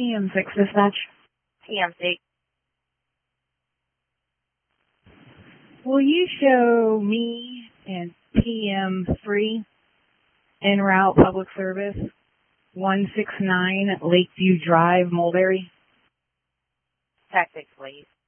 PM6 dispatch. PM6. Will you show me and PM3 en route public service 169 Lakeview Drive, Mulberry? Tactics, please.